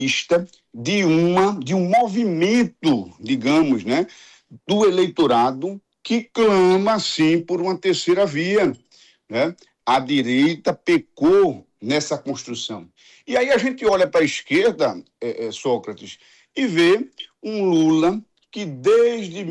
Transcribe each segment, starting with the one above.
vista de um movimento, digamos, né, do eleitorado que clama, sim, por uma terceira via, né? A direita pecou nessa construção. E aí a gente olha para a esquerda, Sócrates, e vê um Lula que desde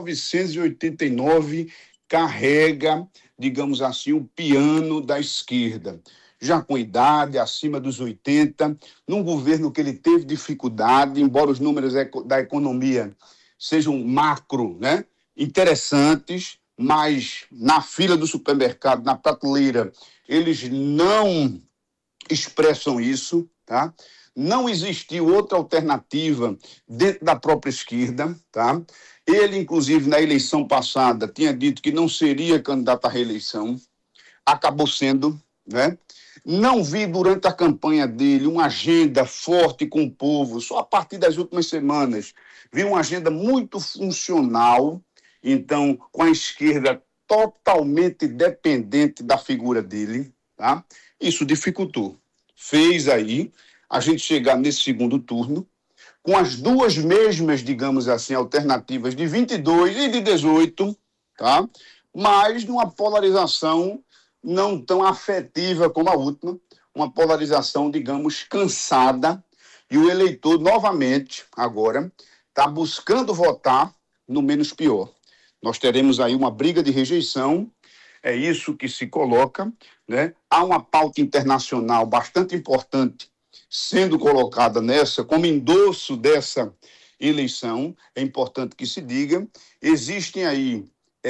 1989 carrega, digamos assim, o piano da esquerda. Já com idade, acima dos 80, num governo que ele teve dificuldade, embora os números da economia sejam macro, né, interessantes, mas na fila do supermercado, na prateleira, eles não expressam isso, tá? Não existiu outra alternativa dentro da própria esquerda, tá? Ele, inclusive, na eleição passada, tinha dito que não seria candidato à reeleição, acabou sendo, né? Não vi durante a campanha dele uma agenda forte com o povo, só a partir das últimas semanas vi uma agenda muito funcional, então, com a esquerda totalmente dependente da figura dele, tá? Isso dificultou. Fez aí a gente chegar nesse segundo turno com as duas mesmas, digamos assim, alternativas de 22 e de 18, tá? Mas numa polarização não tão afetiva como a última, uma polarização, digamos, cansada, e o eleitor, novamente, agora, está buscando votar no menos pior. Nós teremos aí uma briga de rejeição, é isso que se coloca, né? Há uma pauta internacional bastante importante sendo colocada nessa, como endosso dessa eleição, é importante que se diga. Existem aí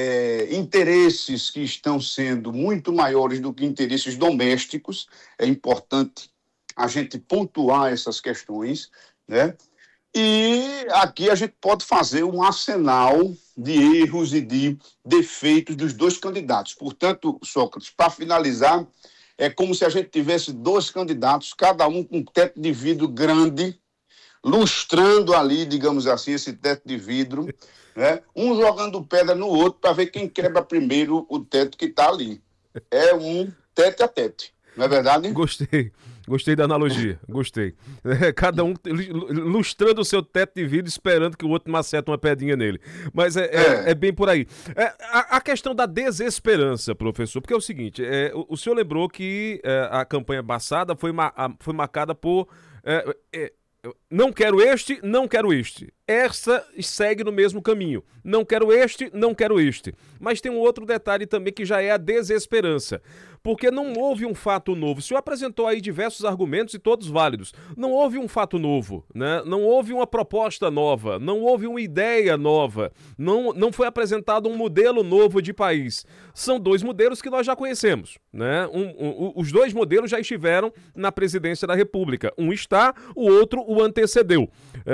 interesses que estão sendo muito maiores do que interesses domésticos, é importante a gente pontuar essas questões, né? E aqui a gente pode fazer um arsenal de erros e de defeitos dos dois candidatos. Portanto, Sócrates, para finalizar, é como se a gente tivesse dois candidatos, cada um com um teto de vidro grande, lustrando ali, digamos assim, esse teto de vidro, né? Um jogando pedra no outro para ver quem quebra primeiro o teto que está ali. É um tete a tete, não é verdade? Gostei da analogia, gostei. Cada um lustrando o seu teto de vidro, esperando que o outro macete uma pedrinha nele. Mas é bem por aí. A questão da desesperança, professor, porque é o seguinte, o senhor lembrou que a campanha passada foi marcada por... não quero este, não quero este. Essa segue no mesmo caminho. Não quero este, não quero este. Mas tem um outro detalhe também que já é a desesperança. Porque não houve um fato novo. O senhor apresentou aí diversos argumentos e todos válidos. Não houve um fato novo, né? Não houve uma proposta nova, não houve uma ideia nova, não foi apresentado um modelo novo de país. São dois modelos que nós já conhecemos, né? Os dois modelos já estiveram na presidência da República. Um está, o outro o antecedeu.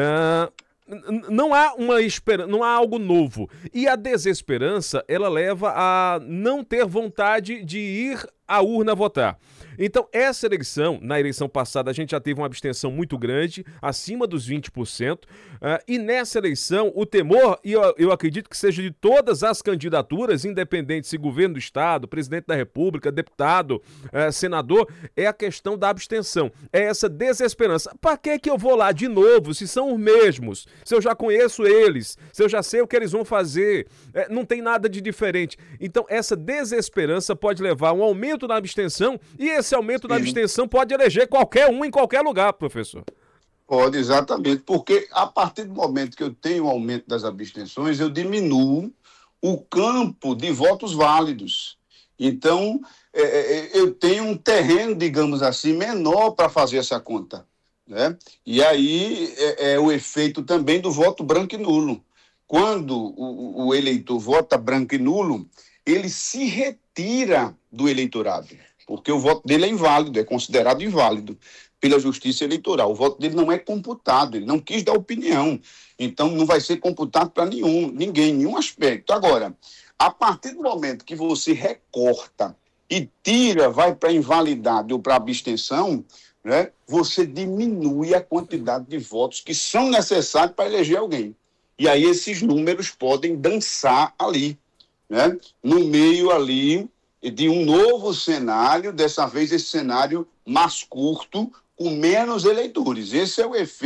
Não há não há algo novo. E a desesperança, ela leva a não ter vontade de ir à urna votar. Então, essa eleição, na eleição passada, a gente já teve uma abstenção muito grande, acima dos 20%, e nessa eleição, o temor, e eu acredito que seja de todas as candidaturas, independente se governo do Estado, presidente da República, deputado, senador, é a questão da abstenção. É essa desesperança. Para que eu vou lá de novo, se são os mesmos? Se eu já conheço eles, se eu já sei o que eles vão fazer, não tem nada de diferente. Então, essa desesperança pode levar a um aumento na abstenção, e esse aumento da abstenção pode eleger qualquer um em qualquer lugar, professor. Pode, exatamente, porque a partir do momento que eu tenho o aumento das abstenções, eu diminuo o campo de votos válidos. Então, eu tenho um terreno, digamos assim, menor para fazer essa conta, né? E aí é o efeito também do voto branco e nulo. Quando o eleitor vota branco e nulo, ele se retira do eleitorado, porque o voto dele é inválido, é considerado inválido pela Justiça Eleitoral. O voto dele não é computado, ele não quis dar opinião, então não vai ser computado para ninguém, nenhum aspecto. Agora, a partir do momento que você recorta e tira, vai para invalidade ou para abstenção, né, você diminui a quantidade de votos que são necessários para eleger alguém. E aí esses números podem dançar ali, né, no meio ali de um novo cenário, dessa vez esse cenário mais curto, com menos eleitores. Esse é o efeito